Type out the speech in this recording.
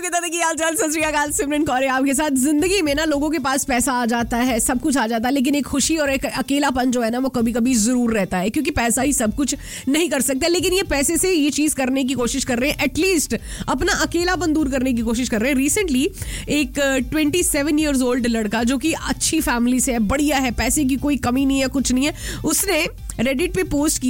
की हाल चाल, सत श्री अकाल, सिमरन कौर है आपके साथ। जिंदगी में ना लोगों के पास पैसा आ जाता है, सब कुछ आ जाता है, लेकिन एक खुशी और एक अकेलापन जो है ना वो कभी कभी जरूर रहता है, क्योंकि पैसा ही सब कुछ नहीं कर सकता। लेकिन ये पैसे से ये चीज करने की कोशिश कर रहे हैं, एटलीस्ट अपना अकेलापन दूर करने की कोशिश कर रहे हैं। रिसेंटली एक 27 ईयर्स ओल्ड लड़का जो कि अच्छी फैमिली से है, बढ़िया है, पैसे की कोई कमी नहीं है, कुछ नहीं है, उसने रेडिट पे पोस्ट